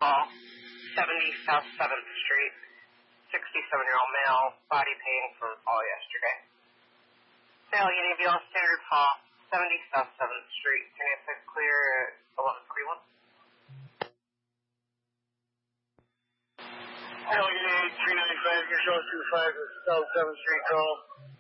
call, 70 South 7th Street, 67-year-old male, body pain from fall yesterday. Sale Unionville Standard Call, 70 South 7th Street, can you please clear 1141? Sale Unit 395, your show 25 is South 7th Street call.